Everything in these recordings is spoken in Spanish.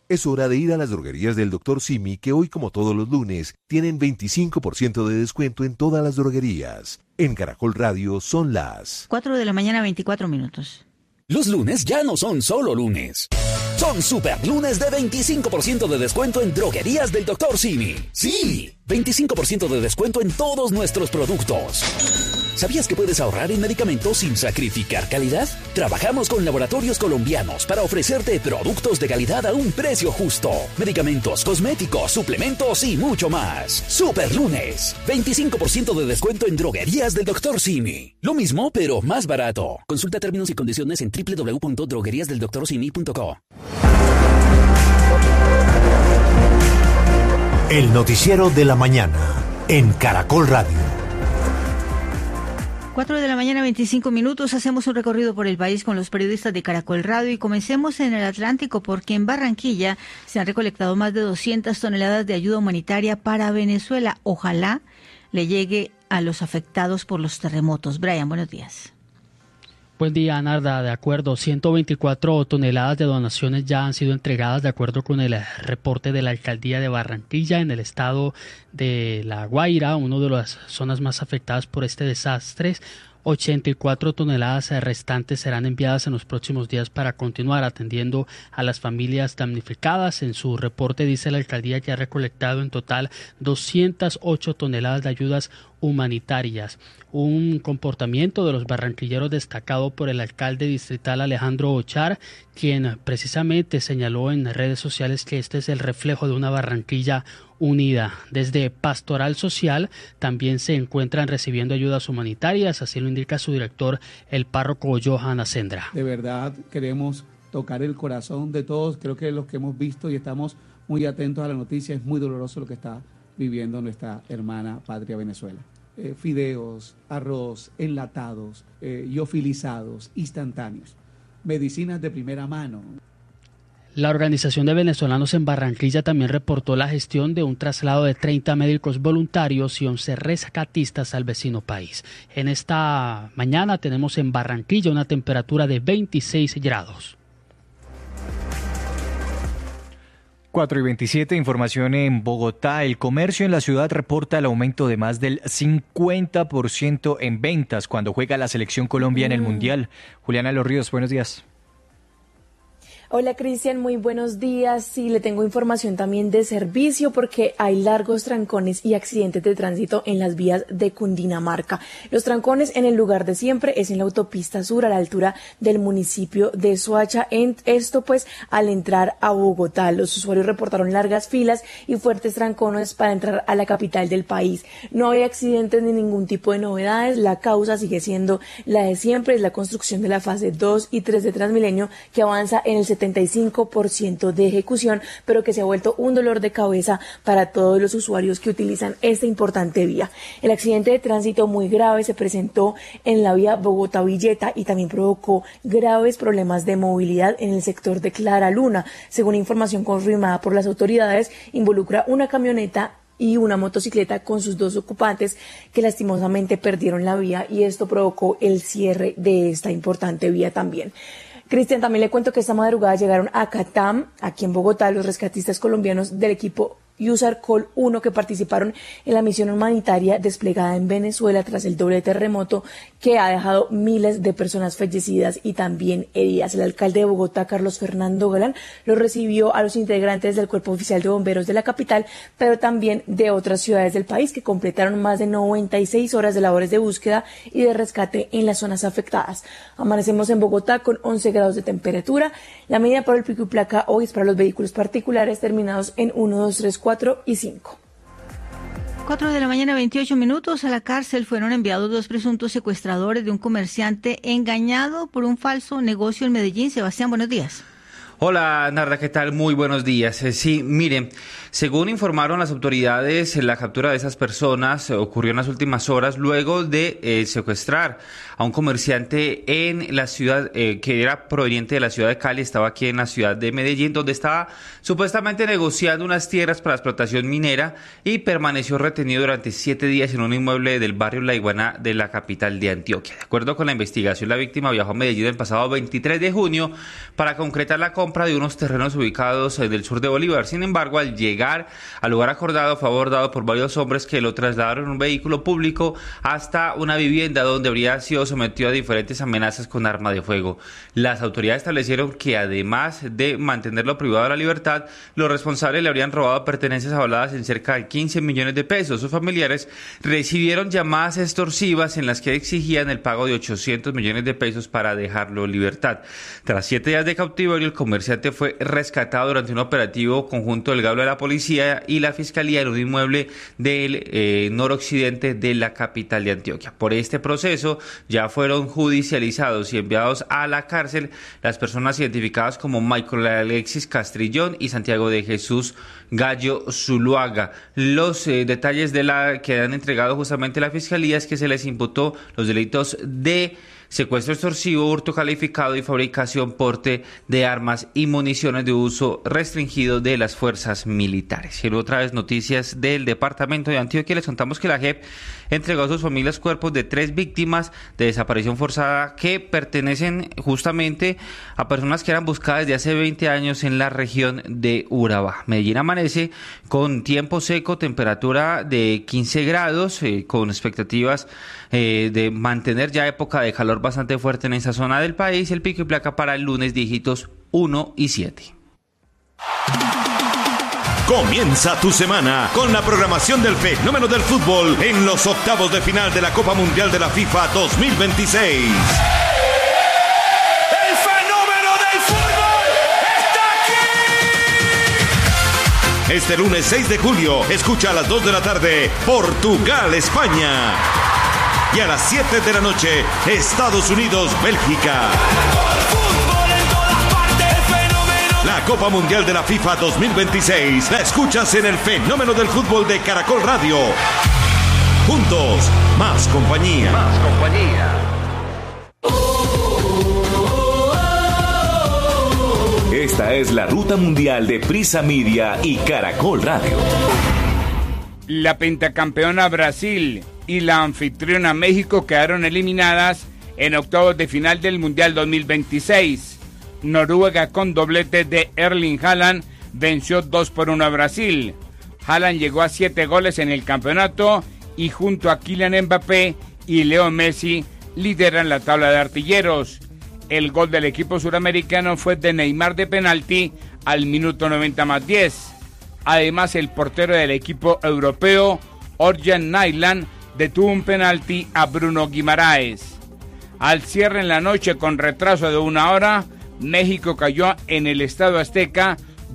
Es hora de ir a las droguerías del Dr. Simi, que hoy, como todos los lunes, tienen 25% de descuento en todas las droguerías. En Caracol Radio son las 4 de la mañana, 24 minutos. Los lunes ya no son solo lunes. Son super lunes de 25% de descuento en droguerías del Dr. Simi. ¡Sí! 25% de descuento en todos nuestros productos. ¿Sabías que puedes ahorrar en medicamentos sin sacrificar calidad? Trabajamos con laboratorios colombianos para ofrecerte productos de calidad a un precio justo. Medicamentos, cosméticos, suplementos y mucho más. Super lunes. 25% de descuento en droguerías del Dr. Simi. Lo mismo, pero más barato. Consulta términos y condiciones en www.drogueriasdeldoctorsimi.co. El noticiero de la mañana en Caracol Radio. 4 de la mañana, 25 minutos. Hacemos un recorrido por el país con los periodistas de Caracol Radio y comencemos en el Atlántico porque en Barranquilla se han recolectado más de 200 toneladas de ayuda humanitaria para Venezuela. Ojalá le llegue a los afectados por los terremotos. Brian, buenos días. Buen día, Narda. De acuerdo, 124 toneladas de donaciones ya han sido entregadas de acuerdo con el reporte de la Alcaldía de Barranquilla en el estado de La Guaira, una de las zonas más afectadas por este desastre. 84 toneladas restantes serán enviadas en los próximos días para continuar atendiendo a las familias damnificadas. En su reporte dice la alcaldía que ha recolectado en total 208 toneladas de ayudas humanitarias. Un comportamiento de los barranquilleros destacado por el alcalde distrital Alejandro Ochar, quien precisamente señaló en redes sociales que este es el reflejo de una Barranquilla unida. Desde Pastoral Social también se encuentran recibiendo ayudas humanitarias, así lo indica su director, el párroco Johan Ascendra. De verdad queremos tocar el corazón de todos, creo que los que hemos visto y estamos muy atentos a la noticia, es muy doloroso lo que está viviendo nuestra hermana patria Venezuela. Fideos, arroz, enlatados, liofilizados, instantáneos, medicinas de primera mano. La Organización de Venezolanos en Barranquilla también reportó la gestión de un traslado de 30 médicos voluntarios y 11 rescatistas al vecino país. En esta mañana tenemos en Barranquilla una temperatura de 26 grados. 4:27, información en Bogotá. El comercio en la ciudad reporta el aumento de más del 50% en ventas cuando juega la selección Colombia en el Mundial. Juliana Los Ríos, buenos días. Hola Cristian, muy buenos días. Sí, le tengo información también de servicio porque hay largos trancones y accidentes de tránsito en las vías de Cundinamarca. Los trancones en el lugar de siempre es en la autopista sur a la altura del municipio de Soacha. Esto pues al entrar a Bogotá. Los usuarios reportaron largas filas y fuertes trancones para entrar a la capital del país. No hay accidentes ni ningún tipo de novedades. La causa sigue siendo la de siempre, es la construcción de la fase 2 y 3 de Transmilenio que avanza en el 75% de ejecución, pero que se ha vuelto un dolor de cabeza para todos los usuarios que utilizan esta importante vía. El accidente de tránsito muy grave se presentó en la vía Bogotá-Villeta y también provocó graves problemas de movilidad en el sector de Clara Luna. Según información confirmada por las autoridades, involucra una camioneta y una motocicleta con sus dos ocupantes que lastimosamente perdieron la vía y esto provocó el cierre de esta importante vía también. Cristian, también le cuento que esta madrugada llegaron a Catam, aquí en Bogotá, los rescatistas colombianos del equipo USAR Col 1 que participaron en la misión humanitaria desplegada en Venezuela tras el doble terremoto que ha dejado miles de personas fallecidas y también heridas. El alcalde de Bogotá, Carlos Fernando Galán, los recibió a los integrantes del Cuerpo Oficial de Bomberos de la capital, pero también de otras ciudades del país que completaron más de 96 horas de labores de búsqueda y de rescate en las zonas afectadas. Amanecemos en Bogotá con 11 grados de temperatura. La medida para el pico y placa hoy es para los vehículos particulares terminados en 1, 2, 3, 4 y 5. 4 de la mañana, 28 minutos. A la cárcel fueron enviados 2 presuntos secuestradores de un comerciante engañado por un falso negocio en Medellín. Sebastián, buenos días. Hola, Narda, ¿qué tal? Muy buenos días. Sí, miren, según informaron las autoridades, la captura de esas personas ocurrió en las últimas horas luego de secuestrar a un comerciante en la ciudad, que era proveniente de la ciudad de Cali, estaba aquí en la ciudad de Medellín, donde estaba supuestamente negociando unas tierras para explotación minera y permaneció retenido durante 7 días en un inmueble del barrio La Iguana de la capital de Antioquia. De acuerdo con la investigación, la víctima viajó a Medellín el pasado 23 de junio para concretar la compra compra de unos terrenos ubicados del sur de Bolívar. Sin embargo, al llegar al lugar acordado, fue abordado por varios hombres que lo trasladaron en un vehículo público hasta una vivienda donde habría sido sometido a diferentes amenazas con arma de fuego. Las autoridades establecieron que además de mantenerlo privado de la libertad, los responsables le habrían robado pertenencias avaladas en cerca de 15 millones de pesos. Sus familiares recibieron llamadas extorsivas en las que exigían el pago de 800 millones de pesos para dejarlo en libertad. Tras 7 días de cautiverio, el comerciante fue rescatado durante un operativo conjunto del Gablo de la Policía y la Fiscalía en un inmueble del noroccidente de la capital de Antioquia. Por este proceso ya fueron judicializados y enviados a la cárcel las personas identificadas como Michael Alexis Castrillón y Santiago de Jesús Gallo Zuluaga. Los detalles que han entregado justamente la Fiscalía es que se les imputó los delitos de secuestro extorsivo, hurto calificado y fabricación, porte de armas y municiones de uso restringido de las fuerzas militares. Y en otras noticias del departamento de Antioquia les contamos que la JEP entregó a sus familias cuerpos de 3 víctimas de desaparición forzada que pertenecen justamente a personas que eran buscadas desde hace 20 años en la región de Urabá. Medellín amanece con tiempo seco, temperatura de 15 grados, con expectativas de mantener ya época de calor bastante fuerte en esa zona del país. El pico y placa para el lunes, dígitos 1 y 7. Comienza tu semana con la programación del fenómeno del fútbol en los octavos de final de la Copa Mundial de la FIFA 2026. ¡El fenómeno del fútbol está aquí! Este lunes 6 de julio, escucha a las 2 de la tarde, Portugal-España. Y a las 7 de la noche, Estados Unidos-Bélgica. La Copa Mundial de la FIFA 2026 la escuchas en el fenómeno del fútbol de Caracol Radio. Juntos, más compañía. Más compañía. Esta es la ruta mundial de Prisa Media y Caracol Radio. La pentacampeona Brasil y la anfitriona México quedaron eliminadas en octavos de final del Mundial 2026. Noruega, con doblete de Erling Haaland, venció 2-1 a Brasil. Haaland llegó a 7 goles en el campeonato y junto a Kylian Mbappé y Leo Messi lideran la tabla de artilleros. El gol del equipo suramericano fue de Neymar de penalti al minuto 90+10. Además, el portero del equipo europeo, Orjan Nyland, detuvo un penalti a Bruno Guimaraes. Al cierre en la noche, con retraso de 1 hora, México cayó en el Estadio Azteca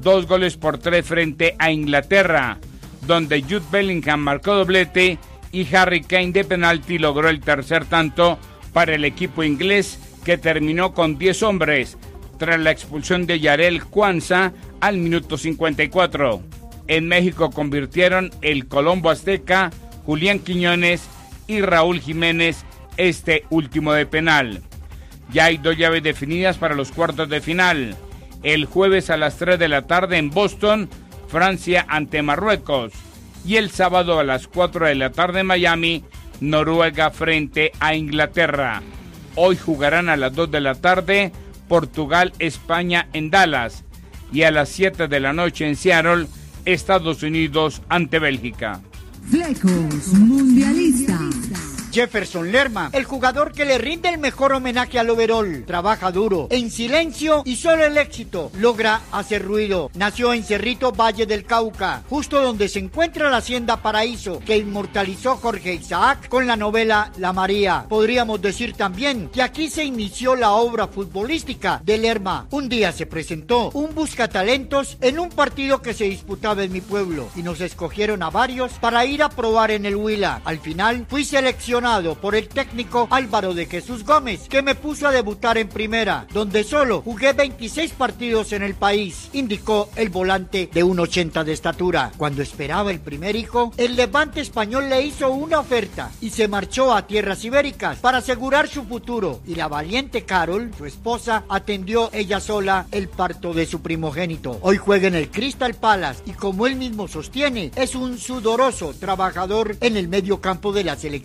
2-3 frente a Inglaterra, donde Jude Bellingham marcó doblete y Harry Kane de penalti logró el tercer tanto para el equipo inglés, que terminó con 10 hombres tras la expulsión de Yarel Cuanza al minuto 54. En México convirtieron el Colombo Azteca, Julián Quiñones y Raúl Jiménez, este último de penal. Ya hay 2 llaves definidas para los cuartos de final. El jueves a las 3 de la tarde en Boston, Francia ante Marruecos. Y el sábado a las 4 de la tarde en Miami, Noruega frente a Inglaterra. Hoy jugarán a las 2 de la tarde Portugal-España en Dallas. Y a las 7 de la noche en Seattle, Estados Unidos ante Bélgica. Flecos Mundialistas. Jefferson Lerma, el jugador que le rinde el mejor homenaje al overall. Trabaja duro, en silencio, y solo el éxito logra hacer ruido. Nació en Cerrito, Valle del Cauca, justo donde se encuentra la Hacienda Paraíso, que inmortalizó Jorge Isaac con la novela La María. Podríamos decir también que aquí se inició la obra futbolística de Lerma. Un día se presentó un buscatalentos en un partido que se disputaba en mi pueblo, y nos escogieron a varios para ir a probar en el Huila. Al final fui seleccionado por el técnico Álvaro de Jesús Gómez, que me puso a debutar en primera, donde solo jugué 26 partidos en el país, indicó el volante de 1,80 de estatura. Cuando esperaba el primer hijo, el Levante español le hizo una oferta y se marchó a tierras ibéricas para asegurar su futuro, y la valiente Carol, su esposa, atendió ella sola el parto de su primogénito. Hoy juega en el Crystal Palace y, como él mismo sostiene, es un sudoroso trabajador en el medio campo de la selección Colombia.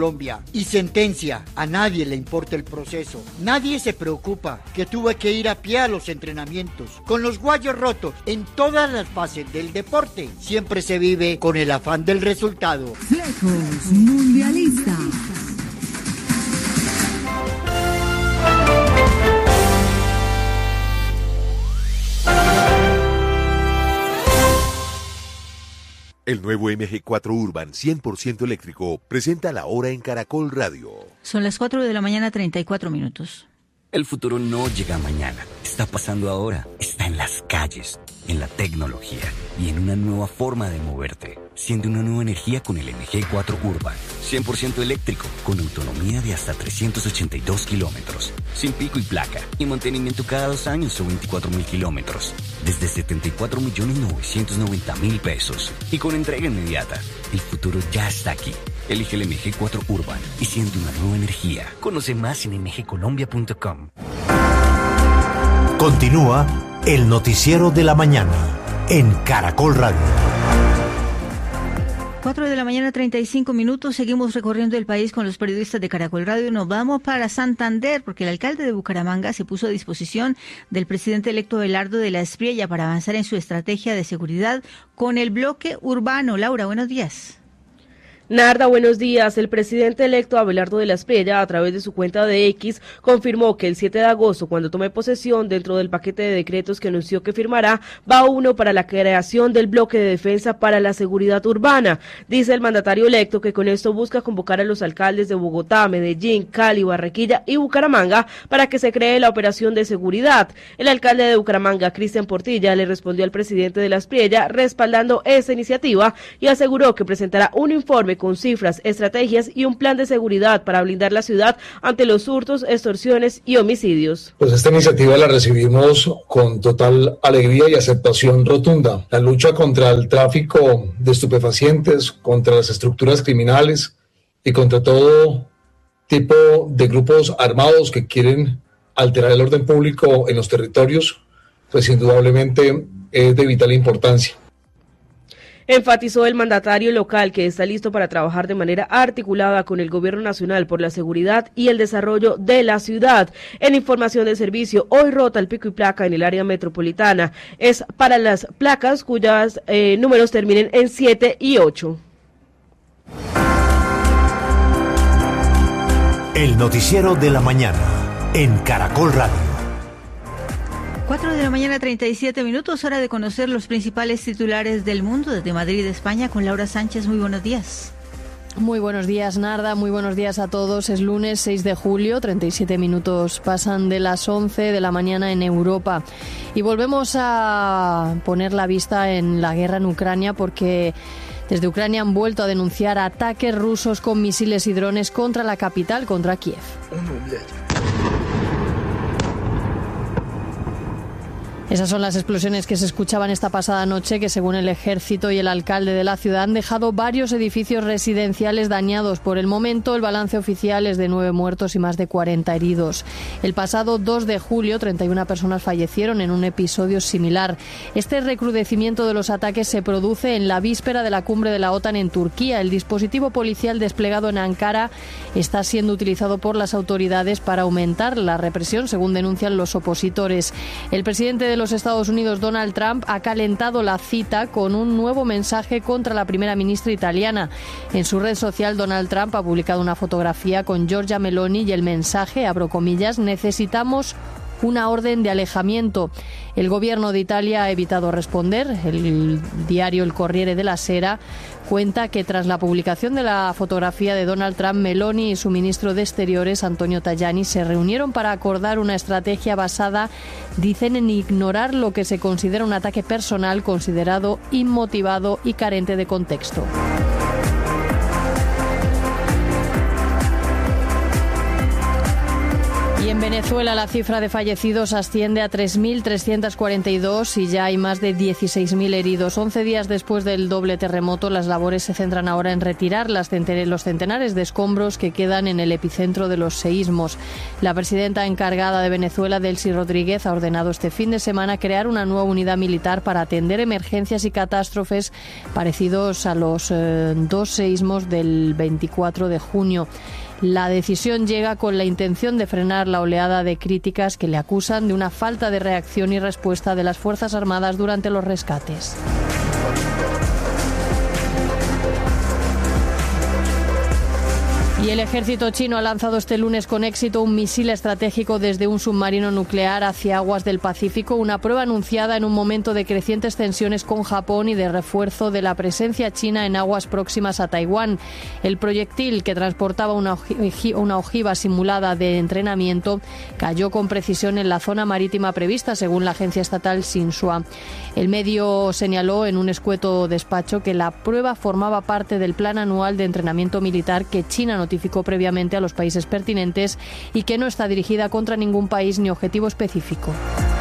Colombia. Y sentencia, a nadie le importa el proceso. Nadie se preocupa que tuve que ir a pie a los entrenamientos. Con los guayos rotos en todas las fases del deporte, siempre se vive con el afán del resultado. Flecos Mundialista. El nuevo MG4 Urban 100% eléctrico presenta la hora en Caracol Radio. Son las 4 de la mañana, 34 minutos. El futuro no llega mañana, está pasando ahora, está en las calles, en la tecnología y en una nueva forma de moverte. Siente una nueva energía con el MG4 Urban, 100% eléctrico, con autonomía de hasta 382 kilómetros, sin pico y placa, y mantenimiento cada 2 años o 24.000 kilómetros, desde 74.990.000 pesos, y con entrega inmediata. El futuro ya está aquí. Elige el MG4 Urban y siente una nueva energía. Conoce más en mgcolombia.com. Continúa el noticiero de la mañana en Caracol Radio. 4 de la mañana, 35 minutos. Seguimos recorriendo el país con los periodistas de Caracol Radio. Nos vamos para Santander porque el alcalde de Bucaramanga se puso a disposición del presidente electo Abelardo de la Espriella para avanzar en su estrategia de seguridad con el bloque urbano. Laura, buenos días. Narda, buenos días. El presidente electo Abelardo de la Espriella, a través de su cuenta de X, confirmó que el 7 de agosto, cuando tome posesión, dentro del paquete de decretos que anunció que firmará, va uno para la creación del bloque de defensa para la seguridad urbana. Dice el mandatario electo que con esto busca convocar a los alcaldes de Bogotá, Medellín, Cali, Barranquilla y Bucaramanga para que se cree la operación de seguridad. El alcalde de Bucaramanga, Cristian Portilla, le respondió al presidente de la Espriella respaldando esta iniciativa y aseguró que presentará un informe con cifras, estrategias y un plan de seguridad para blindar la ciudad ante los hurtos, extorsiones y homicidios. Pues esta iniciativa la recibimos con total alegría y aceptación rotunda. La lucha contra el tráfico de estupefacientes, contra las estructuras criminales y contra todo tipo de grupos armados que quieren alterar el orden público en los territorios, pues indudablemente es de vital importancia. Enfatizó el mandatario local que está listo para trabajar de manera articulada con el gobierno nacional por la seguridad y el desarrollo de la ciudad. En información de servicio, hoy rota el pico y placa en el área metropolitana. Es para las placas cuyos números terminen en 7 y 8. El noticiero de la mañana en Caracol Radio. 4 de la mañana, 37 minutos, hora de conocer los principales titulares del mundo desde Madrid, España, con Laura Sánchez. Muy buenos días. Muy buenos días, Narda. Muy buenos días a todos. Es lunes 6 de julio, 37 minutos pasan de las 11 de la mañana en Europa. Y volvemos a poner la vista en la guerra en Ucrania porque desde Ucrania han vuelto a denunciar ataques rusos con misiles y drones contra la capital, contra Kiev. Esas son las explosiones que se escuchaban esta pasada noche que, según el ejército y el alcalde de la ciudad, han dejado varios edificios residenciales dañados. Por el momento, el balance oficial es de 9 muertos y más de 40 heridos. El pasado 2 de julio, 31 personas fallecieron en un episodio similar. Este recrudecimiento de los ataques se produce en la víspera de la cumbre de la OTAN en Turquía. El dispositivo policial desplegado en Ankara está siendo utilizado por las autoridades para aumentar la represión, según denuncian los opositores. El presidente de los Estados Unidos, Donald Trump, ha calentado la cita con un nuevo mensaje contra la primera ministra italiana. En su red social, Donald Trump ha publicado una fotografía con Giorgia Meloni y el mensaje, abro comillas, necesitamos una orden de alejamiento. El gobierno de Italia ha evitado responder. El diario El Corriere della Sera cuenta que tras la publicación de la fotografía de Donald Trump, Meloni y su ministro de Exteriores, Antonio Tajani, se reunieron para acordar una estrategia basada, dicen, en ignorar lo que se considera un ataque personal considerado inmotivado y carente de contexto. Y en En Venezuela la cifra de fallecidos asciende a 3.342 y ya hay más de 16.000 heridos. 11 días después del doble terremoto, las labores se centran ahora en retirar los centenares de escombros que quedan en el epicentro de los seísmos. La presidenta encargada de Venezuela, Delcy Rodríguez, ha ordenado este fin de semana crear una nueva unidad militar para atender emergencias y catástrofes parecidos a los dos seísmos del 24 de junio. La decisión llega con la intención de frenar la oleada de críticas que le acusan de una falta de reacción y respuesta de las Fuerzas Armadas durante los rescates. Y el ejército chino ha lanzado este lunes con éxito un misil estratégico desde un submarino nuclear hacia aguas del Pacífico, una prueba anunciada en un momento de crecientes tensiones con Japón y de refuerzo de la presencia china en aguas próximas a Taiwán. El proyectil, que transportaba una ojiva simulada de entrenamiento, cayó con precisión en la zona marítima prevista, según la agencia estatal Xinhua. El medio señaló en un escueto despacho que la prueba formaba parte del plan anual de entrenamiento militar que China notificó previamente a los países pertinentes y que no está dirigida contra ningún país ni objetivo específico.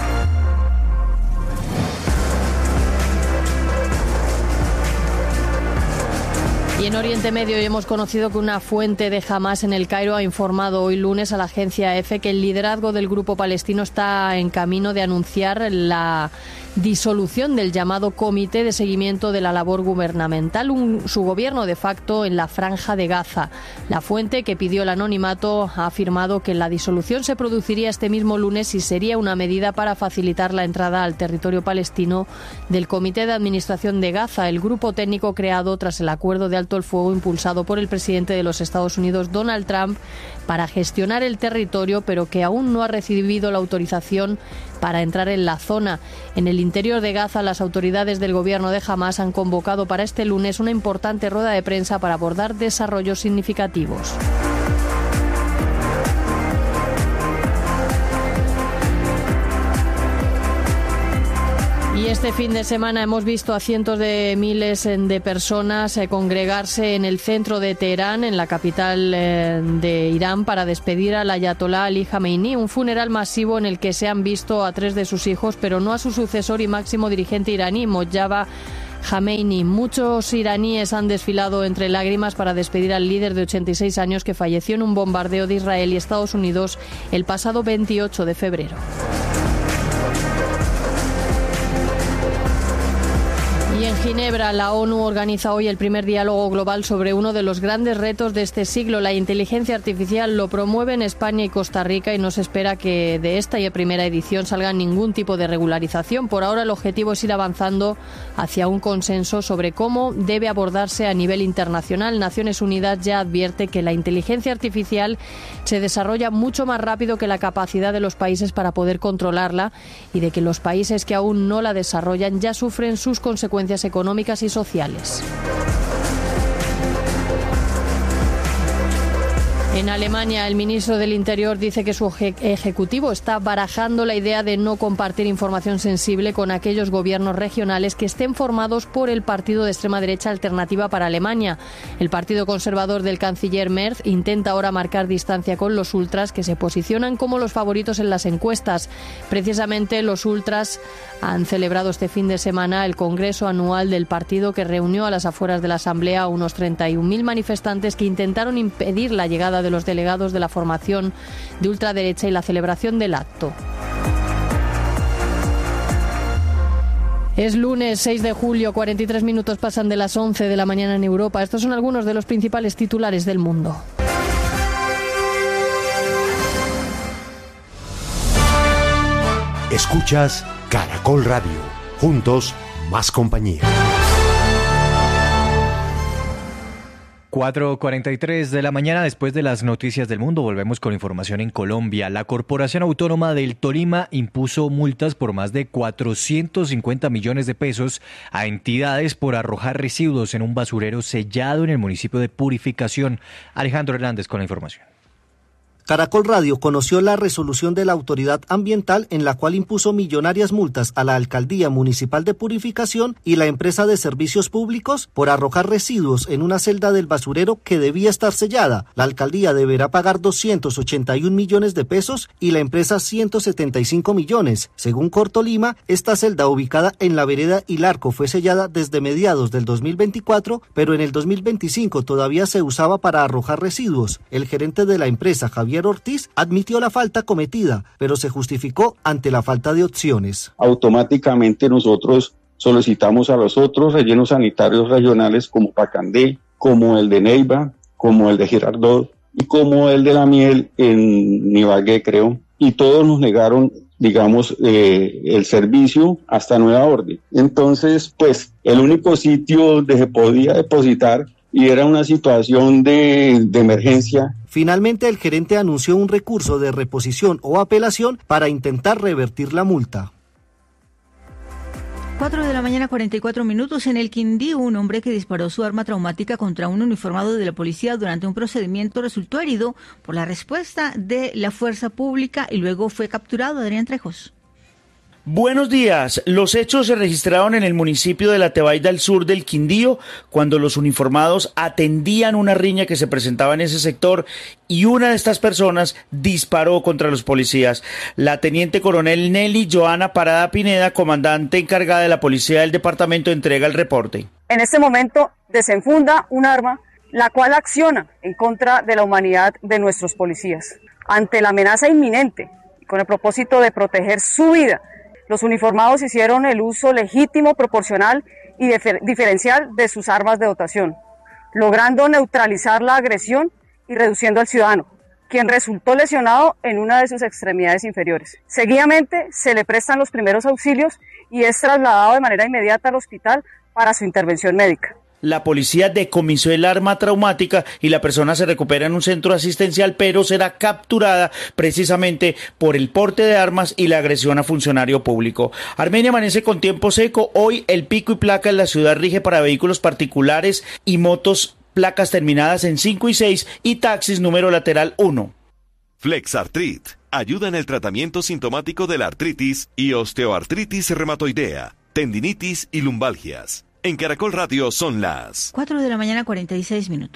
Y en Oriente Medio hemos conocido que una fuente de Hamás en el Cairo ha informado hoy lunes a la agencia EFE que el liderazgo del grupo palestino está en camino de anunciar la disolución del llamado Comité de Seguimiento de la Labor Gubernamental, su gobierno de facto en la Franja de Gaza. La fuente, que pidió el anonimato, ha afirmado que la disolución se produciría este mismo lunes y sería una medida para facilitar la entrada al territorio palestino del Comité de Administración de Gaza, el grupo técnico creado tras el acuerdo de alto el fuego impulsado por el presidente de los Estados Unidos, Donald Trump, para gestionar el territorio, pero que aún no ha recibido la autorización para entrar en la zona. En el interior de Gaza, las autoridades del gobierno de Hamás han convocado para este lunes una importante rueda de prensa para abordar desarrollos significativos. Y este fin de semana hemos visto a cientos de miles de personas congregarse en el centro de Teherán, en la capital de Irán, para despedir al ayatolá Ali Khamenei, un funeral masivo en el que se han visto a 3 de sus hijos, pero no a su sucesor y máximo dirigente iraní, Mojtaba Khamenei. Muchos iraníes han desfilado entre lágrimas para despedir al líder de 86 años que falleció en un bombardeo de Israel y Estados Unidos el pasado 28 de febrero. Y en Ginebra, la ONU organiza hoy el primer diálogo global sobre uno de los grandes retos de este siglo, la inteligencia artificial. Lo promueven España y Costa Rica y no se espera que de esta primera edición salga ningún tipo de regularización. Por ahora el objetivo es ir avanzando hacia un consenso sobre cómo debe abordarse a nivel internacional. Naciones Unidas ya advierte que la inteligencia artificial se desarrolla mucho más rápido que la capacidad de los países para poder controlarla y de que los países que aún no la desarrollan ya sufren sus consecuencias económicas y sociales. En Alemania, el ministro del Interior dice que su ejecutivo está barajando la idea de no compartir información sensible con aquellos gobiernos regionales que estén formados por el partido de extrema derecha Alternativa para Alemania. El partido conservador del canciller Merz intenta ahora marcar distancia con los ultras, que se posicionan como los favoritos en las encuestas. Precisamente los ultras han celebrado este fin de semana el congreso anual del partido, que reunió a las afueras de la Asamblea a unos 31.000 manifestantes que intentaron impedir la llegada de los delegados de la formación de ultraderecha y la celebración del acto. Es lunes 6 de julio, 43 minutos pasan de las 11 de la mañana en Europa. Estos son algunos de los principales titulares del mundo. Escuchas Caracol Radio. Juntos, más compañía. 4:43 de la mañana, después de las noticias del mundo, volvemos con información en Colombia. La Corporación Autónoma del Tolima impuso multas por más de 450 millones de pesos a entidades por arrojar residuos en un basurero sellado en el municipio de Purificación. Alejandro Hernández con la información. Caracol Radio conoció la resolución de la autoridad ambiental en la cual impuso millonarias multas a la Alcaldía Municipal de Purificación y la empresa de servicios públicos por arrojar residuos en una celda del basurero que debía estar sellada. La alcaldía deberá pagar 281 millones de pesos y la empresa 175 millones. Según Cortolima, esta celda ubicada en la vereda Hilarco fue sellada desde mediados del 2024, pero en el 2025 todavía se usaba para arrojar residuos. El gerente de la empresa, Javier Ortiz, admitió la falta cometida, pero se justificó ante la falta de opciones. Automáticamente nosotros solicitamos a los otros rellenos sanitarios regionales como Pacandé, como el de Neiva, como el de Girardot y como el de La Miel en Ibagué, creo, y todos nos negaron, digamos, el servicio hasta nueva orden. Entonces, pues, el único sitio donde se podía depositar y era una situación de emergencia. Finalmente, el gerente anunció un recurso de reposición o apelación para intentar revertir la multa. 4:44 a.m. En el Quindío, un hombre que disparó su arma traumática contra un uniformado de la policía durante un procedimiento resultó herido por la respuesta de la fuerza pública y luego fue capturado. Adrián Trejos. Buenos días. Los hechos se registraron en el municipio de La Tebaida al sur del Quindío, cuando los uniformados atendían una riña que se presentaba en ese sector y una de estas personas disparó contra los policías. La teniente coronel Nelly Joana Parada Pineda, comandante encargada de la policía del departamento, entrega el reporte. En este momento desenfunda un arma, la cual acciona en contra de la humanidad de nuestros policías. Ante la amenaza inminente y con el propósito de proteger su vida, los uniformados hicieron el uso legítimo, proporcional y diferencial de sus armas de dotación, logrando neutralizar la agresión y reduciendo al ciudadano, quien resultó lesionado en una de sus extremidades inferiores. Seguidamente se le prestan los primeros auxilios y es trasladado de manera inmediata al hospital para su intervención médica. La policía decomisó el arma traumática y la persona se recupera en un centro asistencial, pero será capturada precisamente por el porte de armas y la agresión a funcionario público. Armenia amanece con tiempo seco. Hoy el pico y placa en la ciudad rige para vehículos particulares y motos, placas terminadas en 5 y 6 y taxis número lateral 1. Flexartrit ayuda en el tratamiento sintomático de la artritis y osteoartritis reumatoidea, tendinitis y lumbalgias. En Caracol Radio son las 4:46 a.m.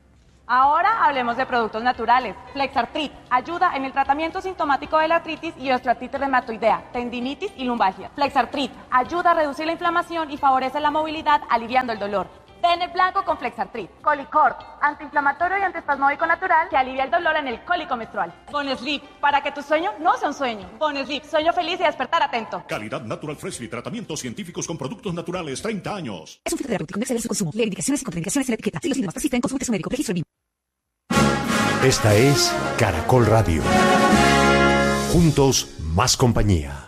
Ahora hablemos de productos naturales. Flexartrit ayuda en el tratamiento sintomático de la artritis y osteoartritis reumatoidea, tendinitis y lumbalgia. Flexartrit ayuda a reducir la inflamación y favorece la movilidad, aliviando el dolor. Den el blanco con Flexartrit. Colicort, antiinflamatorio y antiespasmódico natural que alivia el dolor en el cólico menstrual. Bonesleep, para que tu sueño no sea un sueño. Bonesleep, sueño feliz y despertar atento. Calidad Natural Freshly, tratamientos científicos con productos naturales, 30 años. Es un fitoterapéutico, no exceder su consumo. Lee indicaciones y contraindicaciones en la etiqueta. Si los síntomas persisten, consulte a su médico. Registro BIM. Esta es Caracol Radio. Juntos, más compañía.